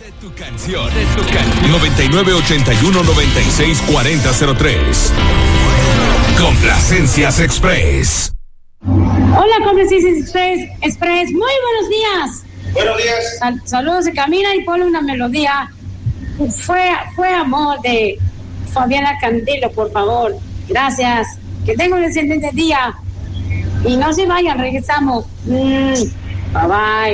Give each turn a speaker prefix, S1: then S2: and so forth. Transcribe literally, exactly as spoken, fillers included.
S1: De tu canción, de tu canción. noventa y nueve ochenta y uno noventa y seis cuarenta cero tres. Complacencias Express.
S2: Hola, Complacencias Express. Express. Muy buenos días.
S3: Buenos días.
S2: Sal- saludos de Camila y ponle una melodía. Fue, fue amor de Fabiana Cantilo, por favor. Gracias. Que tengan un excelente día. Y no se vayan, regresamos. Mm, bye bye.